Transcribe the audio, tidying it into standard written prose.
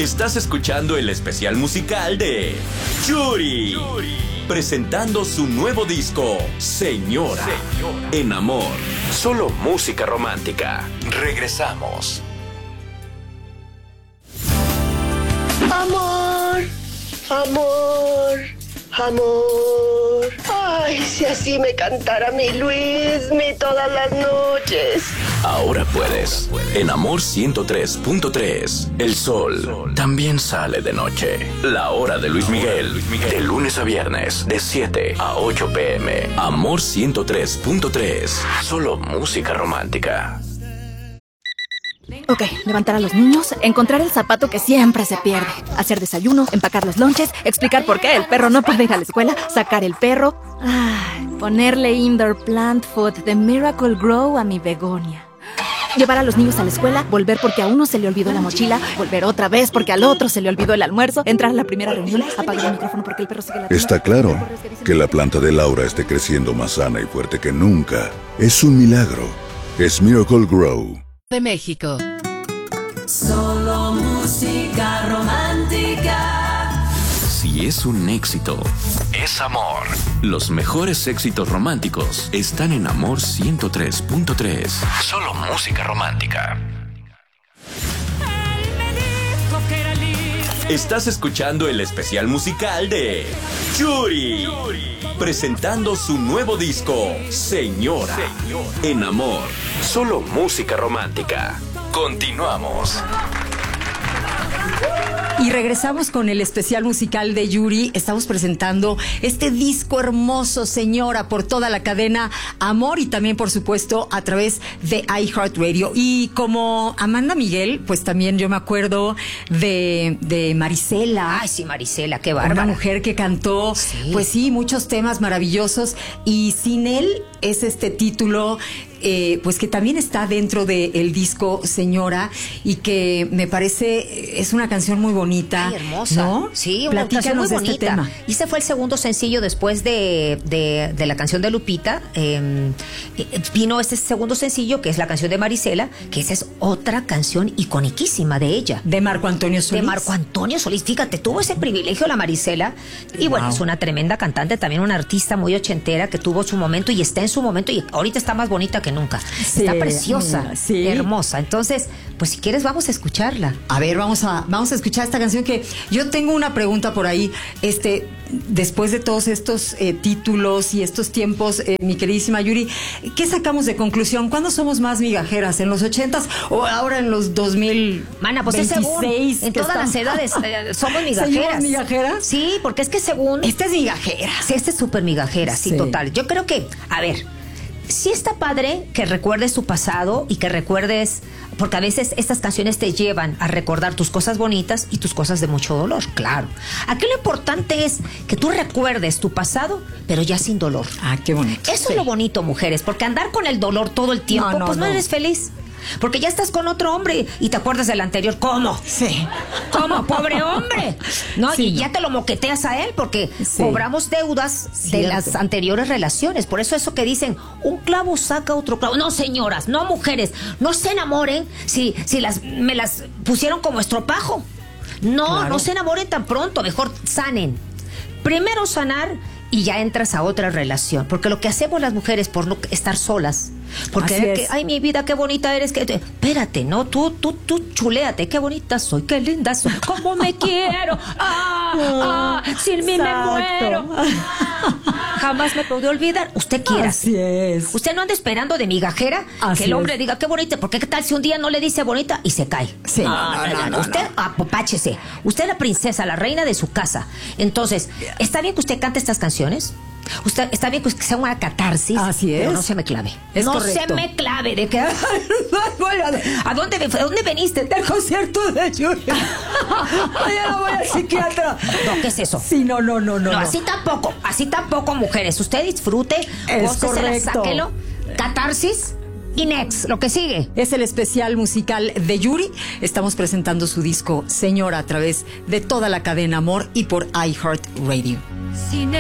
Estás escuchando el especial musical de Yuri, presentando su nuevo disco, Señora. En Amor. Solo música romántica. Regresamos. Amor, amor, amor. Ay, si así me cantara mi Luismi todas las noches. Ahora puedes. En Amor 103.3. El sol también sale de noche. La hora de Luis Miguel. De lunes a viernes, de 7 a 8 p.m. Amor 103.3. Solo música romántica. Ok, levantar a los niños, encontrar el zapato que siempre se pierde, hacer desayuno, empacar los lonches, explicar por qué el perro no puede ir a la escuela, sacar el perro, ponerle indoor plant food de Miracle Grow a mi begonia. Llevar a los niños a la escuela, volver porque a uno se le olvidó la mochila, volver otra vez porque al otro se le olvidó el almuerzo, entrar a la primera reunión, apagar el micrófono porque el perro sigue latiendo. Está claro que la planta de Laura esté creciendo más sana y fuerte que nunca. Es un milagro. Es Miracle Grow. De México. Solo música romántica. Si es un éxito, es amor. Los mejores éxitos románticos están en Amor 103.3. Solo música romántica. Estás escuchando el especial musical de Yuri, presentando su nuevo disco, Señora. En Amor. Solo música romántica. Continuamos. Y regresamos con el especial musical de Yuri. Estamos presentando este disco hermoso, Señora, por toda la cadena Amor y también, por supuesto, a través de iHeartRadio. Y como Amanda Miguel, pues también yo me acuerdo de Marisela. Ay, sí, Marisela, qué bárbara. Una mujer que cantó, pues sí, muchos temas maravillosos. Y Sin él es este título pues que también está dentro del disco Señora y que me parece es una canción muy bonita. Ay, hermosa. ¿No? Sí, una canción muy bonita. Este tema. Y ese fue el segundo sencillo después de la canción de Lupita. Vino este segundo sencillo, que es la canción de Marisela, que esa es otra canción iconiquísima de ella. De Marco Antonio Solís. De Marco Antonio Solís. Fíjate, tuvo ese privilegio la Marisela. Y bueno, es una tremenda cantante, también una artista muy ochentera que tuvo su momento y está en su momento y ahorita está más bonita que nunca. Sí, está preciosa, sí, hermosa. Entonces, pues si quieres vamos a escucharla. A ver, vamos a escuchar esta canción que yo tengo una pregunta por ahí. Después de todos estos títulos y estos tiempos, mi queridísima Yuri, ¿qué sacamos de conclusión? ¿Cuándo somos más migajeras? ¿En los 80s o ahora en los 2000? Mana, pues es según. En todas las edades somos migajeras. ¿Seguimos migajeras? Sí, porque es que según. Esta es migajera. Sí, esta es súper migajera, sí, total. Yo creo que, a ver, sí está padre que recuerdes tu pasado y que recuerdes, porque a veces estas canciones te llevan a recordar tus cosas bonitas y tus cosas de mucho dolor, claro. Aquí lo importante es que tú recuerdes tu pasado, pero ya sin dolor. Ah, qué bonito. Eso es lo bonito, mujeres, porque andar con el dolor todo el tiempo, pues no eres feliz. Porque ya estás con otro hombre y te acuerdas del anterior. ¿Cómo? Sí. ¿Cómo? ¡Pobre hombre! ¿No? Sí, y ya te lo moqueteas a él porque cobramos deudas de las anteriores relaciones. Por eso que dicen, un clavo saca otro clavo. No, señoras, no mujeres, no se enamoren si me las pusieron como estropajo. No, no se enamoren tan pronto, mejor sanen. Primero sanar y ya entras a otra relación. Porque lo que hacemos las mujeres por no estar solas, porque ay, mi vida, qué bonita eres, espérate, no, tú chuléate, qué bonita soy, qué linda soy, cómo me quiero, sin mí me muero. Jamás me podré olvidar. Usted quiera. Así es. Usted no anda esperando de migajera que el hombre diga qué bonita, porque qué tal si un día no le dice bonita y se cae. Sí, no. Usted apopáchese. Usted es la princesa, la reina de su casa. Entonces, ¿está bien que usted cante estas canciones? Usted, está bien que sea una catarsis. Así es. Pero no se me clave. Es no correcto. se me clave de que ¿a dónde veniste? Del concierto de Yuri. Mañana voy al psiquiatra. No, ¿qué es eso? Sí, no. No, así tampoco, mujeres. Usted disfrute, gócesela, sáquelo. Catarsis. Y next, lo que sigue. Es el especial musical de Yuri. Estamos presentando su disco Señora a través de toda la cadena Amor y por iHeartRadio.